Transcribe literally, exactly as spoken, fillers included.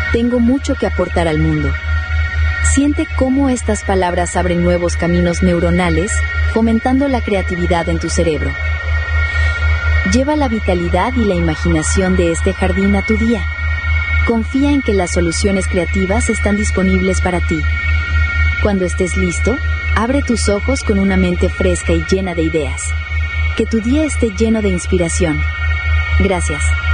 Tengo mucho que aportar al mundo. Siente cómo estas palabras abren nuevos caminos neuronales, fomentando la creatividad en tu cerebro. Lleva la vitalidad y la imaginación de este jardín a tu día. Confía en que las soluciones creativas están disponibles para ti. Cuando estés listo, abre tus ojos con una mente fresca y llena de ideas. Que tu día esté lleno de inspiración. Gracias.